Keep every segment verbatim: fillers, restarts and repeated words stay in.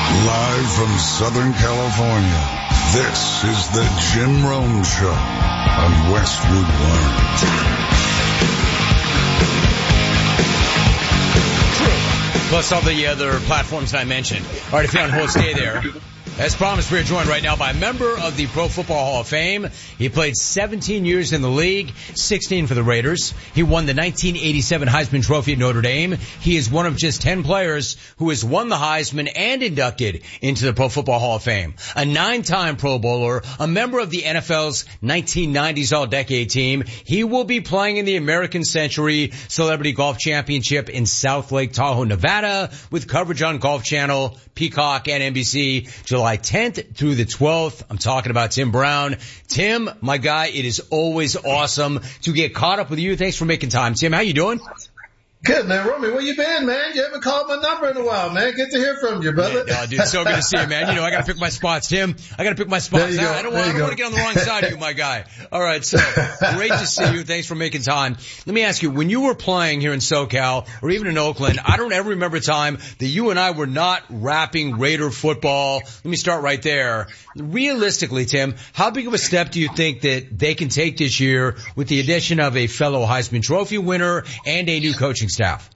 Live from Southern California, this is the Jim Rome Show on Westwood One. Plus all the other platforms I mentioned. All right, if you're on hold, stay there. As promised, we're joined right now by a member of the Pro Football Hall of Fame. He played seventeen years in the league, sixteen for the Raiders. He won the nineteen eighty-seven Heisman Trophy at Notre Dame. He is one of just ten players who has won the Heisman and inducted into the Pro Football Hall of Fame. A nine-time Pro Bowler, a member of the N F L's nineteen nineties All-Decade team. He will be playing in the American Century Celebrity Golf Championship in South Lake Tahoe, Nevada, with coverage on Golf Channel, Peacock, and N B C, July tenth through the twelfth. I'm talking about Tim Brown. Tim, my guy, it is always awesome to get caught up with you. Thanks for making time. Tim, how you doing? Good, man. Romy, where you been, man? You haven't called my number in a while, man. Good to hear from you, brother. Yeah, no, dude, so good to see you, man. You know, I gotta pick my spots, Tim. I gotta pick my spots. I, I don't want, I don't want to get on the wrong side of you, my guy. All right, so great to see you. Thanks for making time. Let me ask you, when you were playing here in SoCal or even in Oakland, I don't ever remember a time that you and I were not rapping Raider football. Let me start right there. Realistically, Tim, how big of a step do you think that they can take this year with the addition of a fellow Heisman Trophy winner and a new coaching staff?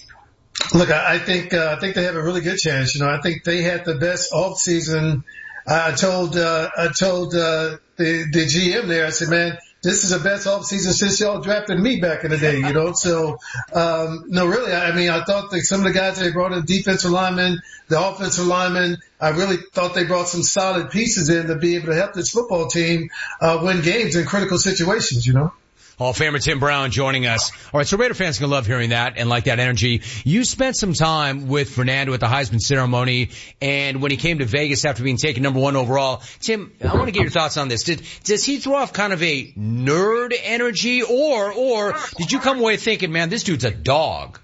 Look, I, I think uh, I think they have a really good chance. You know, I think they had the best off season. I told uh, I told uh, the the G M there. I said, man, this is the best off season since y'all drafted me back in the day. You know, so um, no, really, I mean, I thought that some of the guys they brought in, defensive linemen, the offensive linemen, I really thought they brought some solid pieces in to be able to help this football team uh, win games in critical situations. You know. Hall of Famer Tim Brown joining us. All right, so Raider fans can love hearing that and like that energy. You spent some time with Fernando at the Heisman ceremony, and when he came to Vegas after being taken number one overall. Tim, I want to get your thoughts on this. Did, does he throw off kind of a nerd energy, or, or did you come away thinking, man, this dude's a dog?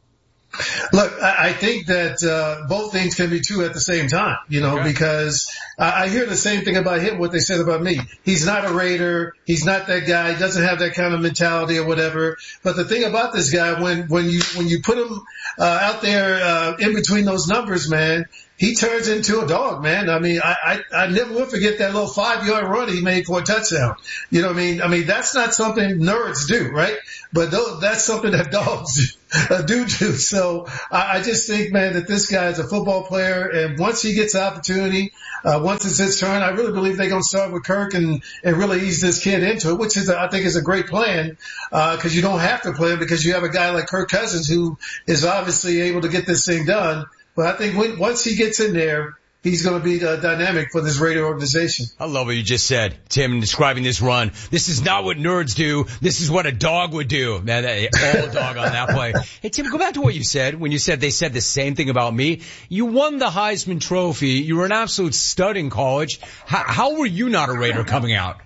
Look, I think that uh, both things can be true at the same time, you know, okay. because I, I hear the same thing about him, what they said about me. He's not a Raider. He's not that guy. He doesn't have that kind of mentality or whatever. But the thing about this guy, when, when you, when you put him uh, out there uh, in between those numbers, man, he turns into a dog, man. I mean, I, I, I never will forget that little five yard run he made for a touchdown. You know what I mean? I mean, that's not something nerds do, right? But those, that's something that dogs do do. So I, I just think, man, that this guy is a football player. And once he gets the opportunity, uh, once it's his turn, I really believe they're going to start with Kirk and, and really ease this kid into it, which is, I think is a great plan, uh, cause you don't have to play him because you have a guy like Kirk Cousins who is obviously able to get this thing done. But I think when, once he gets in there, he's going to be uh, dynamic for this Raider organization. I love what you just said, Tim, describing this run. This is not what nerds do. This is what a dog would do. Man, that, all dog on that play. Hey, Tim, go back to what you said when you said they said the same thing about me. You won the Heisman Trophy. You were an absolute stud in college. How, how were you not a Raider coming out?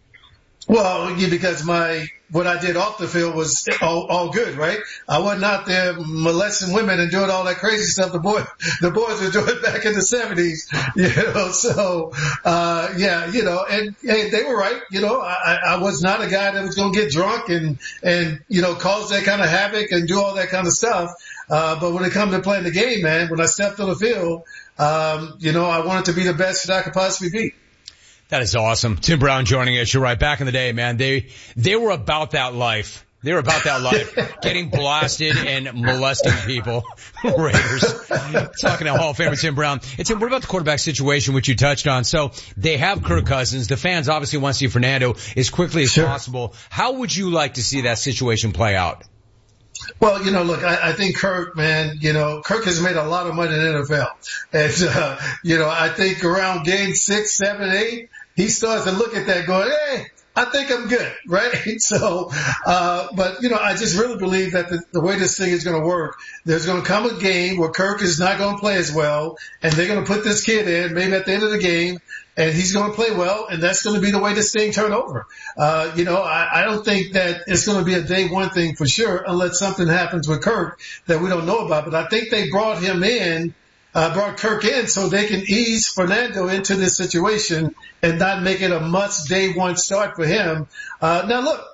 Well, yeah, because my what I did off the field was all, all good, right? I wasn't out there molesting women and doing all that crazy stuff the boy the boys were doing back in the seventies, you know. So, uh, yeah, you know, and hey, they were right. You know, I, I was not a guy that was going to get drunk and and you know cause that kind of havoc and do all that kind of stuff. Uh, but when it comes to playing the game, man, when I stepped on the field, um, you know, I wanted to be the best that I could possibly be. That is awesome. Tim Brown joining us. You're right. Back in the day, man, they, they were about that life. They were about that life. Getting blasted and molesting people. Raiders. Talking to Hall of Famer Tim Brown. And Tim, what about the quarterback situation, which you touched on? So they have Kirk Cousins. The fans obviously want to see Fernando as quickly as sure. possible. How would you like to see that situation play out? Well, you know, look, I, I think Kirk, man, you know, Kirk has made a lot of money in the N F L. And, uh, you know, I think around game six, seven, eight, he starts to look at that going, hey, I think I'm good, right? So, uh, but, you know, I just really believe that the, the way this thing is going to work, there's going to come a game where Kirk is not going to play as well, and they're going to put this kid in maybe at the end of the game, and he's going to play well, and that's going to be the way this thing turn over. Uh, you know, I, I don't think that it's going to be a day one thing for sure unless something happens with Kirk that we don't know about. But I think they brought him in, uh, brought Kirk in so they can ease Fernando into this situation and not make it a must day one start for him. Uh, now look,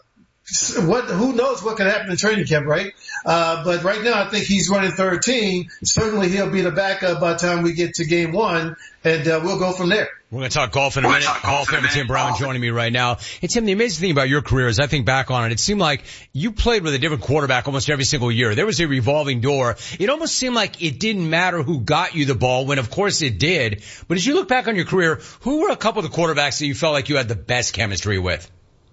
what, who knows what could happen in training camp, right? Uh, but right now I think he's running third team. Certainly he'll be the backup by the time we get to game one, and uh, we'll go from there. We're going to talk golf in a minute. Hall of Famer Tim Brown joining me right now. Hey, Tim, the amazing thing about your career is I think back on it, it seemed like you played with a different quarterback almost every single year. There was a revolving door. It almost seemed like it didn't matter who got you the ball when, of course, it did. But as you look back on your career, who were a couple of the quarterbacks that you felt like you had the best chemistry with?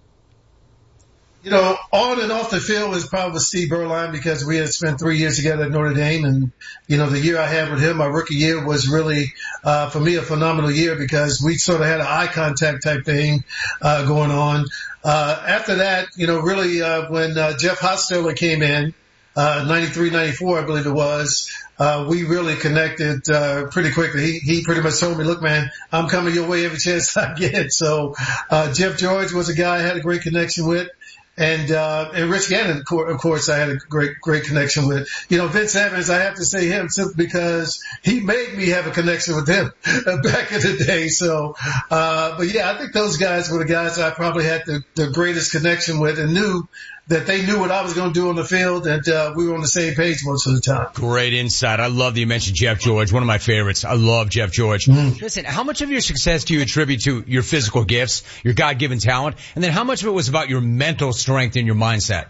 You know, on and off the field was probably Steve Berline because we had spent three years together at Notre Dame. And, you know, the year I had with him, my rookie year, was really, uh, for me, a phenomenal year because we sort of had an eye contact type thing, uh, going on. Uh, after that, you know, really, uh, when, uh, Jeff Hostetler came in, uh, ninety-three, ninety-four, I believe it was, uh, we really connected, uh, pretty quickly. He, he pretty much told me, look, man, I'm coming your way every chance I get. So, uh, Jeff George was a guy I had a great connection with. And, uh, and Rich Gannon, of course, I had a great, great connection with. You know, Vince Evans, I have to say him simply because he made me have a connection with him back in the day. So, uh, but yeah, I think those guys were the guys I probably had the, the greatest connection with and knew that they knew what I was going to do on the field, and uh, we were on the same page most of the time. Great insight. I love that you mentioned Jeff George, one of my favorites. I love Jeff George. Mm. Listen, how much of your success do you attribute to your physical gifts, your God-given talent, and then how much of it was about your mental strength and your mindset?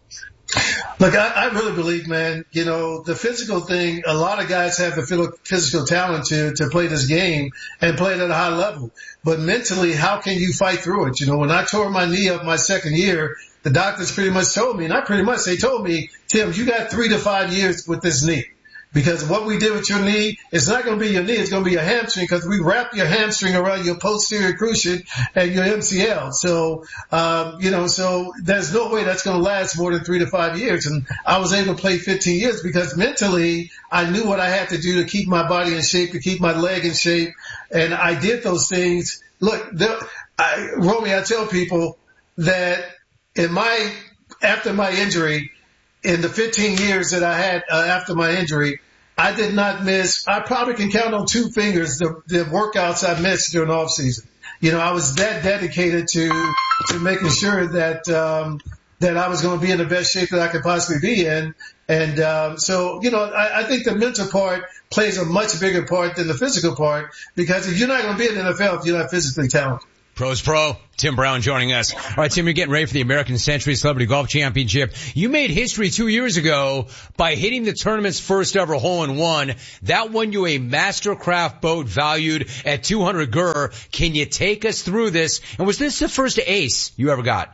Look, I, I really believe, man, you know, the physical thing, a lot of guys have the physical talent to, to play this game and play it at a high level. But mentally, how can you fight through it? You know, when I tore my knee up my second year, the doctors pretty much told me, and I pretty much, they told me, Tim, you got three to five years with this knee. Because what we did with your knee, it's not going to be your knee, it's going to be your hamstring because we wrap your hamstring around your posterior cruciate and your M C L. So, um, you know, so there's no way that's going to last more than three to five years. And I was able to play fifteen years because mentally I knew what I had to do to keep my body in shape, to keep my leg in shape. And I did those things. Look, the, I, Romy, I tell people that in my, after my injury, in the fifteen years that I had uh, after my injury, I did not miss, I probably can count on two fingers the, the workouts I missed during the off season. You know, I was that dedicated to, to making sure that, um, that I was going to be in the best shape that I could possibly be in. And, um, so, you know, I, I think the mental part plays a much bigger part than the physical part because if you're not going to be in the N F L if you're not physically talented. Pros Pro, Tim Brown joining us. All right, Tim, you're getting ready for the American Century Celebrity Golf Championship. You made history two years ago by hitting the tournament's first ever hole-in-one. That won you a Mastercraft boat valued at two hundred G R. Can you take us through this? And was this the first ace you ever got?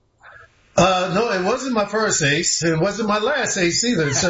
Uh, no, it wasn't my first ace. It wasn't my last ace either. So,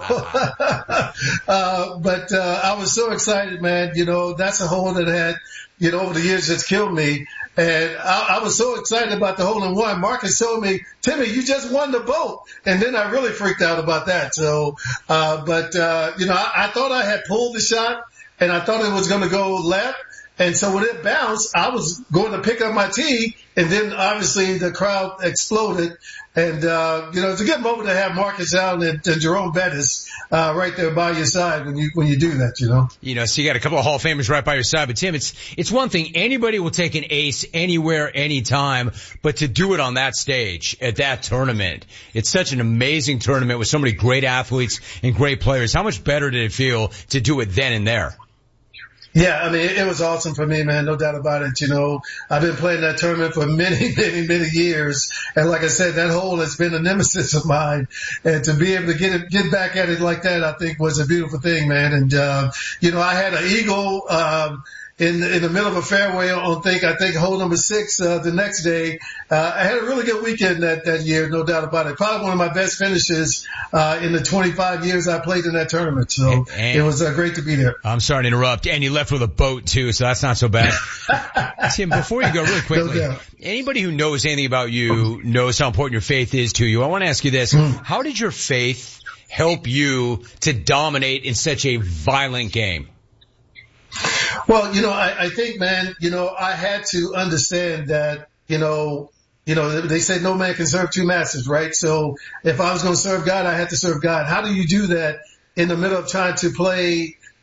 uh, but, uh, I was so excited, man. You know, that's a hole that had, you know, over the years just killed me. And I, I was so excited about the hole in one. Marcus told me, Timmy, you just won the boat. And then I really freaked out about that. So, uh, but, uh, you know, I, I thought I had pulled the shot and I thought it was going to go left. And so when it bounced, I was going to pick up my tee, and then obviously the crowd exploded. And, uh, you know, it's a good moment to have Marcus Allen and, and Jerome Bettis, uh, right there by your side when you, when you do that, you know. You know, so you got a couple of Hall of Famers right by your side. But Tim, it's, it's one thing. Anybody will take an ace anywhere, anytime, but to do it on that stage at that tournament, it's such an amazing tournament with so many great athletes and great players. How much better did it feel to do it then and there? Yeah, I mean, it, it was awesome for me, man. No doubt about it. You know, I've been playing that tournament for many, many, many years. And like I said, that hole has been a nemesis of mine. And to be able to get it, get back at it like that, I think was a beautiful thing, man. And, uh, you know, I had an eagle, um, in, in the middle of a fairway on think, I think hole number six, uh, the next day. Uh, I had a really good weekend that, that year, no doubt about it. Probably one of my best finishes, uh, in the twenty-five years I played in that tournament. So and, and it was uh, great to be there. I'm sorry to interrupt. And you left with a boat too, so that's not so bad. Tim, before you go really quickly, no anybody who knows anything about you knows how important your faith is to you. I want to ask you this. Mm. How did your faith help you to dominate in such a violent game? Well, you know, I, I think, man, you know, I had to understand that, you know, you know, they said no man can serve two masters, right? So if I was going to serve God, I had to serve God. How do you do that in the middle of trying to play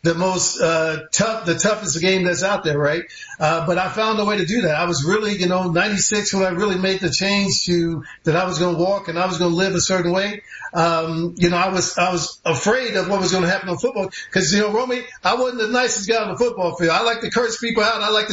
the most uh tough, the toughest game that's out there, right? Uh, but I found a way to do that. I was really, you know, ninety-six when I really made the change to that I was going to walk and I was going to live a certain way. Um, you know, I was, I was afraid of what was going to happen on football because, you know, Romy, I wasn't the nicest guy on the football field. I like to curse people out. I like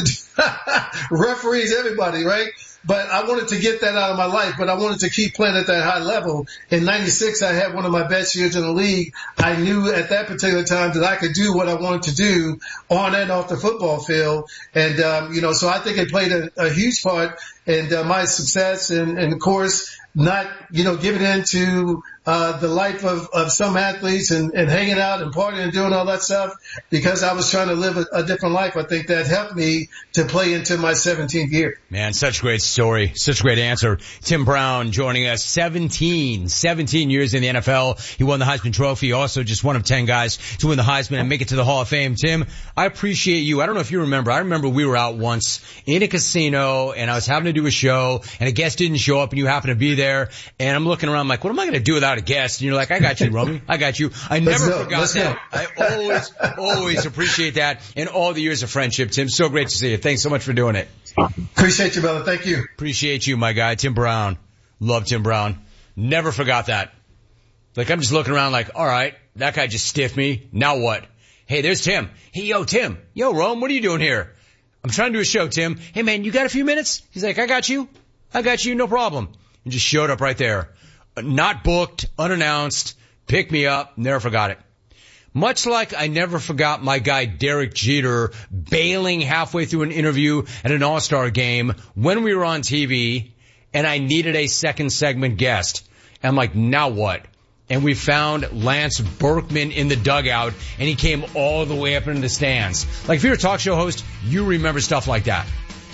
to referees, everybody, right? But I wanted to get that out of my life, but I wanted to keep playing at that high level. In ninety-six, I had one of my best years in the league. I knew at that particular time that I could do what I wanted to do on and off the football field. And, um, you know, so I think it played a, a huge part in uh, my success and, and of course, not, you know, giving in to, uh, the life of, of some athletes and, and hanging out and partying and doing all that stuff because I was trying to live a, a different life. I think that helped me to play into my seventeenth year. Man, such a great story. Such a great answer. Tim Brown joining us. seventeen, seventeen years in the N F L. He won the Heisman Trophy. Also just one of ten guys to win the Heisman and make it to the Hall of Fame. Tim, I appreciate you. I don't know if you remember. I remember we were out once in a casino and I was having to do a show and a guest didn't show up and you happened to be there. And I'm looking around like, what am I going to do without a guest? And you're like, I got you, Romy. I got you. I never go, forgot that. Go. I always, always appreciate that and all the years of friendship. Tim, so great to see you. Thanks so much for doing it. Appreciate you, brother. Thank you. Appreciate you, my guy. Tim Brown. Love Tim Brown. Never forgot that. Like, I'm just looking around like, all right, that guy just stiffed me. Now what? Hey, there's Tim. Hey, yo, Tim. Yo, Rome, what are you doing here? I'm trying to do a show, Tim. Hey, man, you got a few minutes? He's like, I got you. I got you. No problem. And just showed up right there. Not booked, unannounced, picked me up, never forgot it. Much like I never forgot my guy Derek Jeter bailing halfway through an interview at an All-Star game when we were on T V and I needed a second segment guest. And I'm like, now what? And we found Lance Berkman in the dugout and he came all the way up into the stands. Like if you're a talk show host, you remember stuff like that.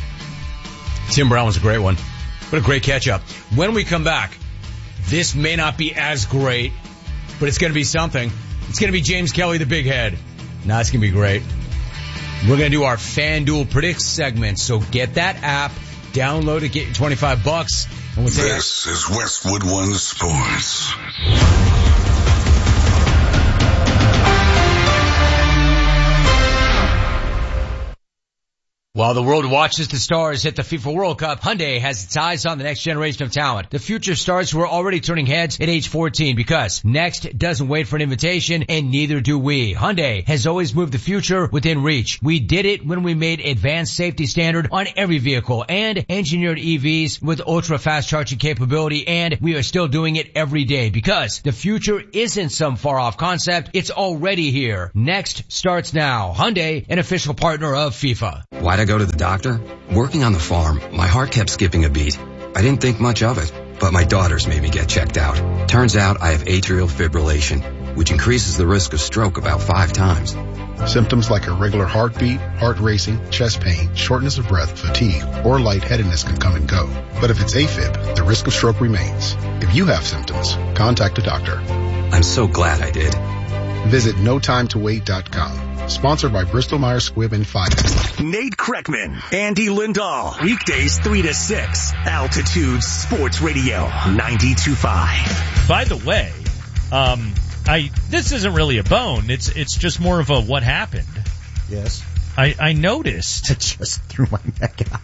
Tim Brown was a great one. What a great catch up. When we come back, this may not be as great, but it's going to be something. It's going to be James Kelly, the big head. Nah, it's going to be great. We're going to do our FanDuel Predicts segment, so get that app, download it, get twenty-five bucks. And we'll take this it. is Westwood One Sports. While the world watches the stars hit the FIFA World Cup, Hyundai has its eyes on the next generation of talent. The future stars who are already turning heads at age fourteen because Next doesn't wait for an invitation and neither do we. Hyundai has always moved the future within reach. We did it when we made advanced safety standard on every vehicle and engineered E Vs with ultra fast charging capability, and we are still doing it every day because the future isn't some far off concept. It's already here. Next starts now. Hyundai, an official partner of FIFA. Why'd I go to the doctor? Working on the farm, my heart kept skipping a beat. I didn't think much of it, but my daughters made me get checked out. Turns out I have atrial fibrillation, which increases the risk of stroke about five times. Symptoms like irregular heartbeat, heart racing, chest pain, shortness of breath, fatigue, or lightheadedness can come and go. But if it's AFib, the risk of stroke remains. If you have symptoms, contact a doctor. I'm so glad I did. Visit no time to wait dot com. Sponsored by Bristol Myers Squibb and Pfizer. Nate Kreckman, Andy Lindahl. Weekdays three to six. Altitude Sports Radio ninety-two point five. By the way, um, I this isn't really a bone. It's it's just more of a what happened. Yes. I, I noticed. I just threw my neck out.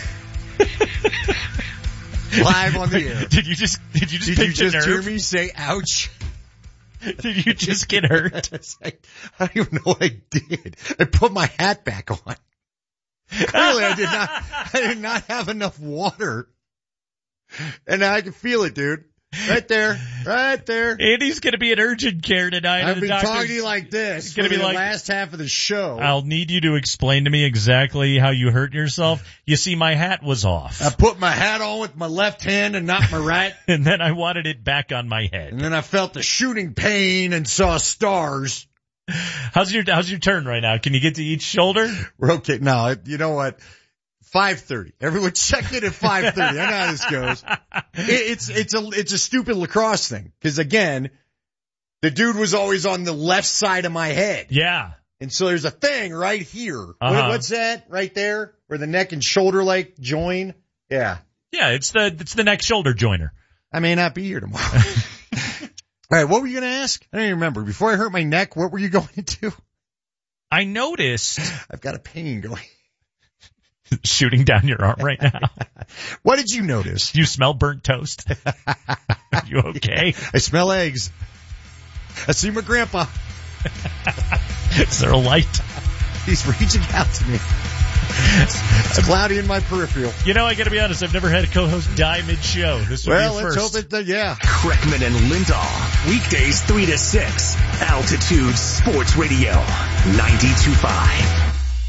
Live on the air. Did you just did you just did pick you just the nerve? hear me say ouch? Did you just get hurt? I, I don't even know what I did. I put my hat back on. Clearly I did not, I did not have enough water. And I can feel it, dude. Right there. Right there. Andy's going to be in urgent care tonight. I've been talking to you like this for the like, last half of the show. I'll need you to explain to me exactly how you hurt yourself. You see, my hat was off. I put my hat on with my left hand and not my right. And then I wanted it back on my head. And then I felt the shooting pain and saw stars. How's your, how's your turn right now? Can you get to each shoulder? We're okay. No, you know what? five thirty. Everyone check it at five thirty. I know how this goes. It, it's, it's a, it's a stupid lacrosse thing. Cause again, the dude was always on the left side of my head. Yeah. And so there's a thing right here. Uh-huh. What, what's that right there? Where the neck and shoulder like join? Yeah. Yeah. It's the, it's the neck shoulder joiner. I may not be here tomorrow. All right. What were you going to ask? I don't even remember. Before I hurt my neck, what were you going to do? I noticed I've got a pain going. shooting down your arm right now. What did you notice? Do you smell burnt toast? Are you okay? I smell eggs. I see my grandpa. Is there a light? He's reaching out to me. It's cloudy in my peripheral. You know, I got to be honest. I've never had a co-host die mid-show. This would well, be a let's first. hope it. Uh, yeah. Kreckman and Lindahl. Weekdays three to six. Altitude Sports Radio. ninety-two point five.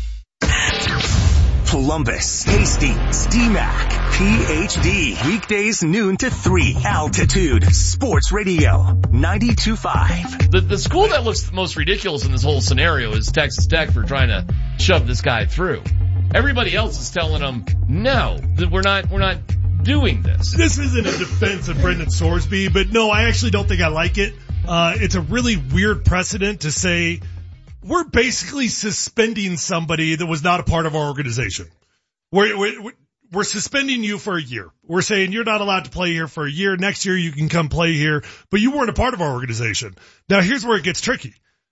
Columbus, Hastings, D MAC, P H D. Weekdays noon to three. Altitude Sports Radio. ninety-two point five. The, the school that looks the most ridiculous in this whole scenario is Texas Tech for trying to shove this guy through. Everybody else is telling him, no, that we're not, we're not doing this. This isn't a defense of Brendan Sorsby, but no, I actually don't think I like it. Uh, it's a really weird precedent to say we're basically suspending somebody that was not a part of our organization. We're, we're, we're suspending you for a year. We're saying you're not allowed to play here for a year. Next year you can come play here, but you weren't a part of our organization. Now here's where it gets tricky.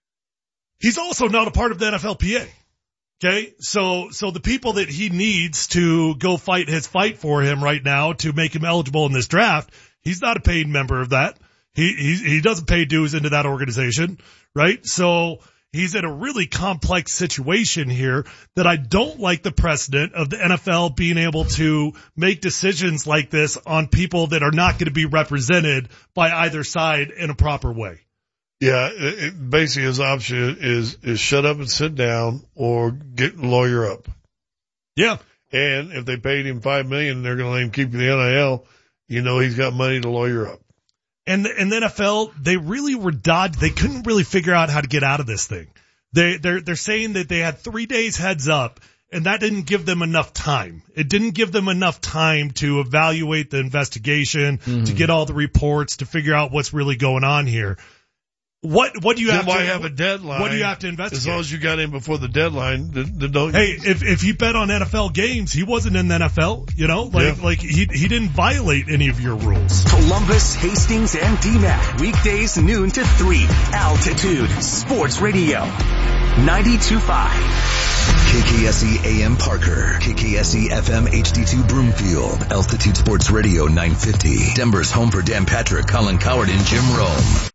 He's also not a part of the N F L P A. Okay, so so the people that he needs to go fight his fight for him right now to make him eligible in this draft, he's not a paid member of that. He he he doesn't pay dues into that organization, right? So he's in a really complex situation here that I don't like the precedent of the N F L being able to make decisions like this on people that are not going to be represented by either side in a proper way. Yeah, it, it, basically his option is is shut up and sit down or get lawyer up. Yeah, and if they paid him five million, they're going to let him keep the N I L. You know, he's got money to lawyer up. And the, and the N F L, they really were dodged. They couldn't really figure out how to get out of this thing. They they're they're saying that they had three days heads up, and that didn't give them enough time. It didn't give them enough time to evaluate the investigation, mm-hmm. to get all the reports, to figure out what's really going on here. What what do you then have why to have a deadline? What do you have to investigate? As long as you got in before the deadline, then, then don't. Hey, if if he bet on N F L games, he wasn't in the N F L. You know, like yeah. like he he didn't violate any of your rules. Columbus, Hastings, and D MAC. Weekdays noon to three. Altitude Sports Radio. ninety-two point five. K K S E A M Parker, K K S E F M H D two Broomfield, Altitude Sports Radio nine fifty, Denver's home for Dan Patrick, Colin Coward, and Jim Rome.